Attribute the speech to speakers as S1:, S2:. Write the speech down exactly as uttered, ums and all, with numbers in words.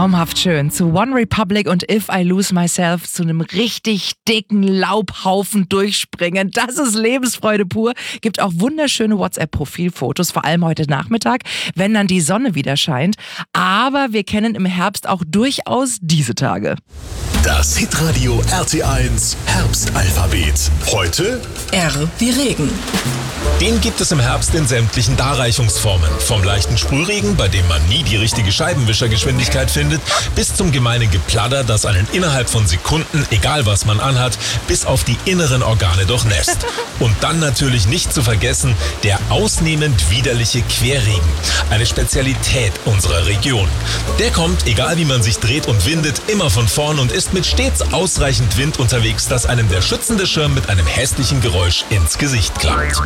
S1: Traumhaft schön. Zu One Republic und If I Lose Myself zu einem richtig dicken Laubhaufen durchspringen. Das ist Lebensfreude pur. Gibt auch wunderschöne WhatsApp-Profilfotos, vor allem heute Nachmittag, wenn dann die Sonne wieder scheint. Aber wir kennen im Herbst auch durchaus diese Tage.
S2: Das Hitradio R T eins Herbstalphabet. Heute
S3: R wie Regen.
S4: Den gibt es im Herbst in sämtlichen Darreichungsformen. Vom leichten Sprühregen, bei dem man nie die richtige Scheibenwischergeschwindigkeit findet, bis zum gemeinen Gepladder, das einen innerhalb von Sekunden, egal was man anhat, bis auf die inneren Organe durchnässt. Und dann natürlich nicht zu vergessen, der ausnehmend widerliche Querregen. Eine Spezialität unserer Region. Der kommt, egal wie man sich dreht und windet, immer von vorn und ist mit stets ausreichend Wind unterwegs, dass einem der schützende Schirm mit einem hässlichen Geräusch ins Gesicht klappt.